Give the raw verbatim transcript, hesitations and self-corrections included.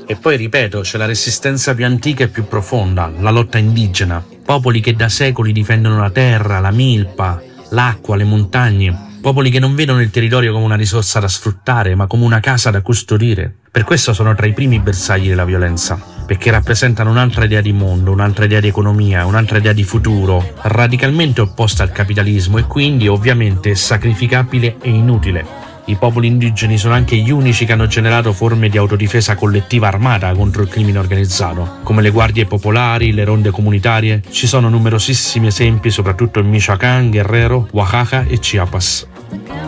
E poi ripeto, c'è la resistenza più antica e più profonda, la lotta indigena. Popoli che da secoli difendono la terra, la milpa, l'acqua, le montagne. Popoli che non vedono il territorio come una risorsa da sfruttare, ma come una casa da custodire. Per questo sono tra i primi bersagli della violenza, perché rappresentano un'altra idea di mondo, un'altra idea di economia, un'altra idea di futuro, radicalmente opposta al capitalismo e quindi ovviamente sacrificabile e inutile. I popoli indigeni sono anche gli unici che hanno generato forme di autodifesa collettiva armata contro il crimine organizzato, come le guardie popolari, le ronde comunitarie. Ci sono numerosissimi esempi soprattutto in Michoacán, Guerrero, Oaxaca e Chiapas.